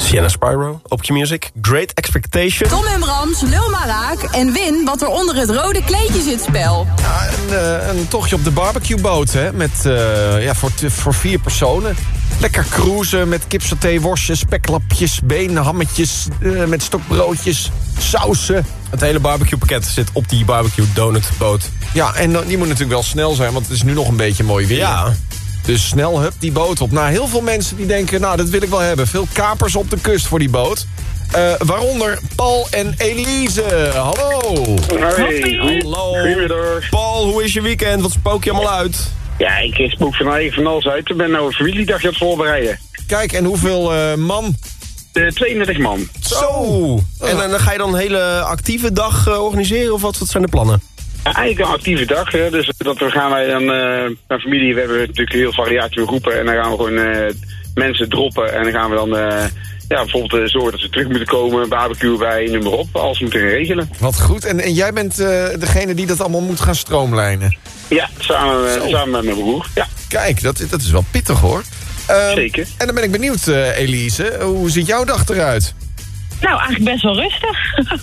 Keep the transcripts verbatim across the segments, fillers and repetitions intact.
Sienna Spyro op Q-Music. Great Expectation. Tom en Brams, lul maar raak en win wat er onder het rode kleedje zit spel. Ja, een, uh, een tochtje op de barbecueboot, hè. Met, uh, ja, voor, voor vier personen. Lekker cruisen met kipsaté, worstjes, speklapjes, benen, hammetjes... Uh, met stokbroodjes, sausen. Het hele barbecuepakket zit op die barbecue donutboot. Ja, en uh, die moet natuurlijk wel snel zijn, want het is nu nog een beetje mooi weer. Ja. Dus snel, hup, die boot op. Nou, heel veel mensen die denken, nou, dat wil ik wel hebben. Veel kapers op de kust voor die boot. Uh, waaronder Paul en Elise. Hallo. Hey, Hallo. Goedemiddag. Paul, hoe is je weekend? Wat spook je allemaal uit? Ja, ik spook van eigen van alles uit. Ik ben nou een familiedag aan het voorbereiden. Kijk, en hoeveel uh, man? Uh, tweeëntendertig man. Zo. En, en dan ga je dan een hele actieve dag uh, organiseren? Of wat, wat zijn de plannen? Ja, eigenlijk een actieve dag. Hè. Dus dat we gaan wij dan, uh, mijn familie, we hebben natuurlijk heel variatie van groepen. En dan gaan we gewoon uh, mensen droppen. En dan gaan we dan uh, ja, bijvoorbeeld uh, zorgen dat ze terug moeten komen. Barbecue bij, noem maar op. Alles moeten regelen. Wat goed. En, en jij bent uh, degene die dat allemaal moet gaan stroomlijnen? Ja, samen, uh, samen met mijn broer. Ja. Kijk, dat, dat is wel pittig hoor. Uh, Zeker. En dan ben ik benieuwd, uh, Elise. Hoe ziet jouw dag eruit? Nou, eigenlijk best wel rustig.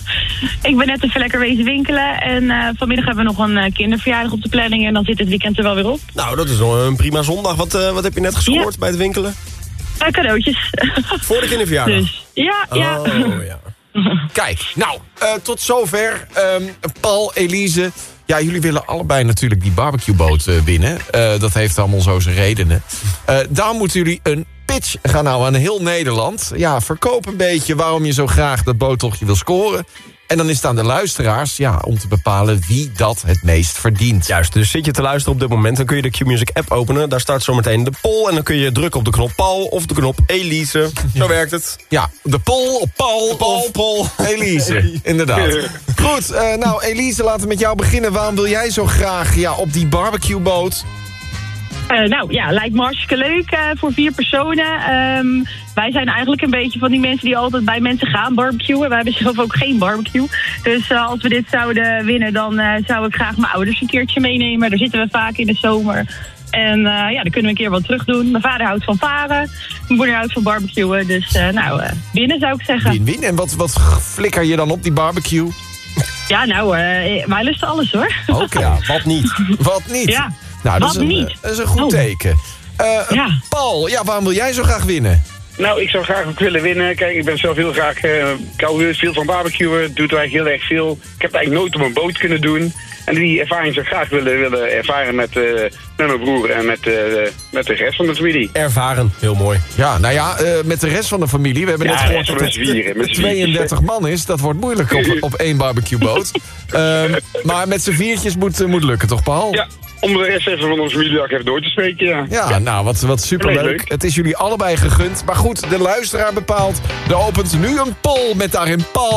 Ik ben net even lekker wezen winkelen. En uh, vanmiddag hebben we nog een uh, kinderverjaardag op de planning. En dan zit het weekend er wel weer op. Nou, dat is nog een prima zondag. Wat, uh, wat heb je net gescoord Ja. bij het winkelen? Uh, cadeautjes. Voor de kinderverjaardag? Dus, ja, ja. Oh, ja. Kijk, nou, uh, tot zover. Um, Paul, Elise. Ja, jullie willen allebei natuurlijk die barbecueboot uh, winnen. Uh, dat heeft allemaal zo zijn redenen. Uh, daar moeten jullie een pitch gaan houden aan heel Nederland. Ja, verkoop een beetje waarom je zo graag dat boottochtje wil scoren. En dan is het aan de luisteraars ja, om te bepalen wie dat het meest verdient. Juist, dus zit je te luisteren op dit moment... dan kun je de Q-Music app openen. Daar start zometeen de poll. En dan kun je drukken op de knop Paul of de knop Elise. Zo werkt het. Ja, de poll op Paul, De Paul, of Paul. Elise. Inderdaad. Goed, uh, nou Elise, laten we met jou beginnen. Waarom wil jij zo graag ja, op die barbecueboot? Uh, nou ja, lijkt me hartstikke leuk uh, voor vier personen. Um, wij zijn eigenlijk een beetje van die mensen die altijd bij mensen gaan barbecuen. Wij hebben zelf ook geen barbecue. Dus uh, als we dit zouden winnen, dan uh, zou ik graag mijn ouders een keertje meenemen. Daar zitten we vaak in de zomer. En uh, ja, dan kunnen we een keer wat terug doen. Mijn vader houdt van varen. Mijn moeder houdt van barbecuen. Dus uh, nou, uh, winnen zou ik zeggen. Win-win. En wat, wat flikker je dan op die barbecue? Ja, nou, uh, wij lusten alles hoor. Oké, okay. Ja, wat niet? Wat niet? Ja. Nou, dat Wat is een, niet? dat is een goed Oh. teken. Uh, Ja. Paul, ja, waarom wil jij zo graag winnen? Nou, ik zou graag ook willen winnen. Kijk, ik ben zelf heel graag... Uh, ik hou veel van barbecuen. Doet eigenlijk heel erg veel. Ik heb het eigenlijk nooit op een boot kunnen doen. En die ervaring zou ik graag willen, willen ervaren met, uh, met mijn broer en met, uh, met de rest van de familie. Ervaren, heel mooi. Ja, nou ja, uh, met de rest van de familie. We hebben Ja, net gehoord dat met het zwieren, met tweeëndertig man is. Dat wordt moeilijk op, op één barbecueboot. um, maar met z'n viertjes moet, uh, moet lukken, toch Paul? Ja, om de rest even van onze familiedag even door te spreken, ja. Ja, ja. Nou, wat, wat superleuk. Leuk. Het is jullie allebei gegund. Maar goed, de luisteraar bepaalt. Er opent nu een poll met daarin Paul.